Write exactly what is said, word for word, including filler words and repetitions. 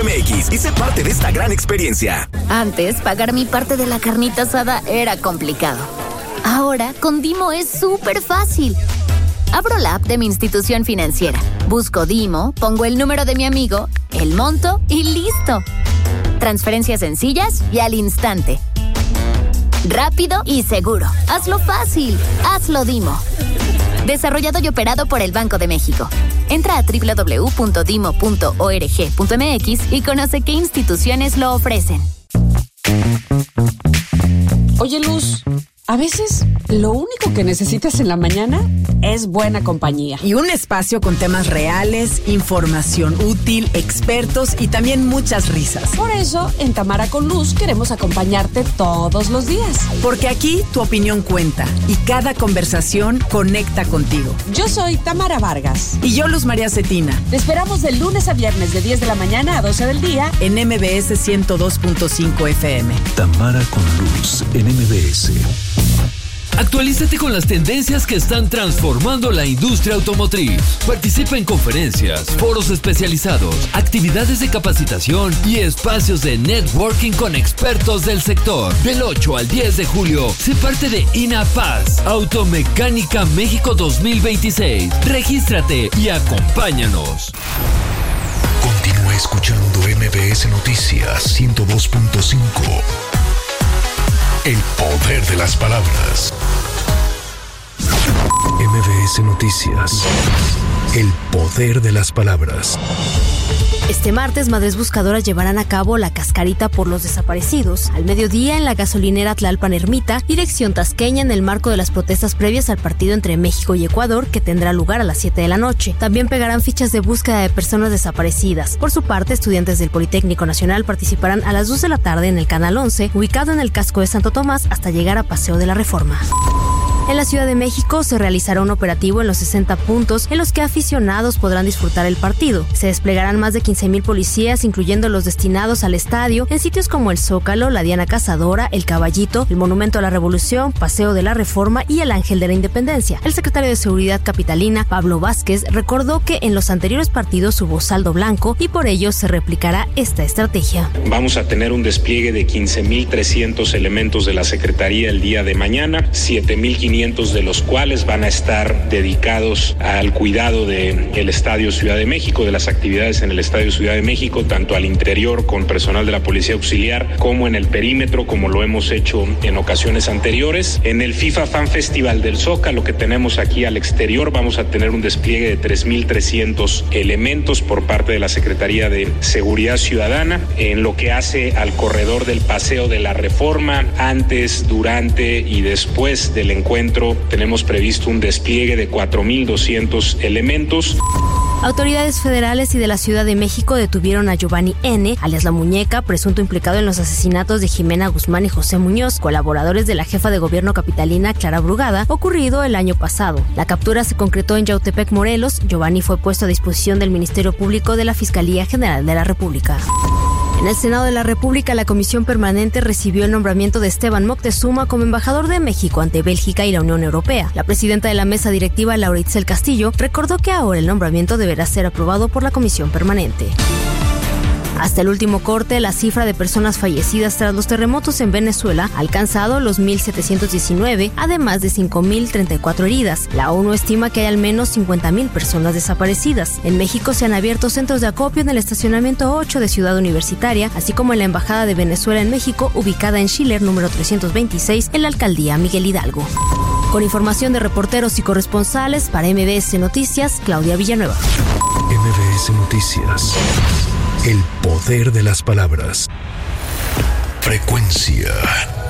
punto m x y sé parte de esta gran experiencia. Antes, pagar mi parte de la carnita asada era complicado. Ahora, con Dimo es súper fácil. Abro la app de mi institución financiera, busco Dimo, pongo el número de mi amigo, el monto y ¡listo! Transferencias sencillas y al instante. Rápido y seguro. Hazlo fácil. Hazlo Dimo. Desarrollado y operado por el Banco de México. Entra a doble u doble u doble u punto dimo punto org punto m x y conoce qué instituciones lo ofrecen. Oye, Luz, a veces lo único que necesitas en la mañana es buena compañía. Y un espacio con temas reales, información útil, expertos y también muchas risas. Por eso, en Tamara con Luz queremos acompañarte todos los días. Porque aquí tu opinión cuenta y cada conversación conecta contigo. Yo soy Tamara Vargas. Y yo, Luz María Cetina. Te esperamos de lunes a viernes de diez de la mañana a doce del día en M B S ciento dos punto cinco F M. Tamara con Luz en M B S. Actualízate con las tendencias que están transformando la industria automotriz. Participa en conferencias, foros especializados, actividades de capacitación y espacios de networking con expertos del sector. Del ocho al diez de julio, sé parte de INAPAS, Automecánica México dos mil veintiséis. Regístrate y acompáñanos. Continúa escuchando M B S Noticias ciento dos punto cinco. El poder de las palabras. M B S Noticias. El poder de las palabras. Este martes, Madres Buscadoras llevarán a cabo la cascarita por los desaparecidos al mediodía en la gasolinera Tlalpan Ermita, dirección tasqueña, en el marco de las protestas previas al partido entre México y Ecuador, que tendrá lugar a las siete de la noche. También pegarán fichas de búsqueda de personas desaparecidas. Por su parte, estudiantes del Politécnico Nacional participarán a las dos de la tarde en el Canal once, ubicado en el casco de Santo Tomás, hasta llegar a Paseo de la Reforma. En la Ciudad de México se realizará un operativo en los sesenta puntos en los que aficionados podrán disfrutar el partido. Se desplegarán más de quince mil policías, incluyendo los destinados al estadio, en sitios como el Zócalo, la Diana Cazadora, el Caballito, el Monumento a la Revolución, Paseo de la Reforma y el Ángel de la Independencia. El secretario de Seguridad capitalina, Pablo Vázquez, recordó que en los anteriores partidos hubo saldo blanco y por ello se replicará esta estrategia. Vamos a tener un despliegue de quince mil trescientos elementos de la Secretaría el día de mañana, siete mil quinientos de los cuales van a estar dedicados al cuidado del Estadio Ciudad de México, de las actividades en el Estadio Ciudad de México, tanto al interior con personal de la Policía Auxiliar como en el perímetro, como lo hemos hecho en ocasiones anteriores. En el FIFA Fan Festival del Zócalo que tenemos aquí al exterior, vamos a tener un despliegue de tres mil trescientos elementos por parte de la Secretaría de Seguridad Ciudadana. En lo que hace al corredor del Paseo de la Reforma, antes, durante y después del encuentro, tenemos previsto un despliegue de cuatro mil doscientos elementos. Autoridades federales y de la Ciudad de México detuvieron a Giovanni N., alias La Muñeca, presunto implicado en los asesinatos de Jimena Guzmán y José Muñoz, colaboradores de la jefa de gobierno capitalina Clara Brugada, ocurrido el año pasado. La captura se concretó en Yautepec, Morelos. Giovanni fue puesto a disposición del Ministerio Público de la Fiscalía General de la República. En el Senado de la República, la Comisión Permanente recibió el nombramiento de Esteban Moctezuma como embajador de México ante Bélgica y la Unión Europea. La presidenta de la mesa directiva, Laura Itzel Castillo, recordó que ahora el nombramiento deberá ser aprobado por la Comisión Permanente. Hasta el último corte, la cifra de personas fallecidas tras los terremotos en Venezuela ha alcanzado los mil setecientos diecinueve, además de cinco mil treinta y cuatro heridas. La ONU estima que hay al menos cincuenta mil personas desaparecidas. En México se han abierto centros de acopio en el estacionamiento ocho de Ciudad Universitaria, así como en la Embajada de Venezuela en México, ubicada en Schiller número trescientos veintiséis, en la alcaldía Miguel Hidalgo. Con información de reporteros y corresponsales, para M B S Noticias, Claudia Villanueva. M B S Noticias. El poder de las palabras. Frecuencia